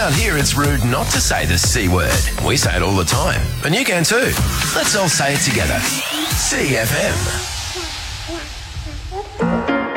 Around here, it's rude not to say the C word. We say it all the time, and you can too. Let's all say it together. CFM.